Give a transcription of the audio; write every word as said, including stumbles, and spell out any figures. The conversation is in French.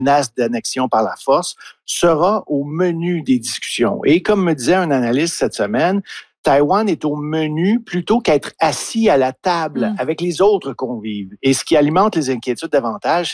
menace d'annexion par la force sera au menu des discussions. Et comme me disait un analyste cette semaine, Taïwan est au menu plutôt qu'être assis à la table mmh. avec les autres convives. Et ce qui alimente les inquiétudes davantage,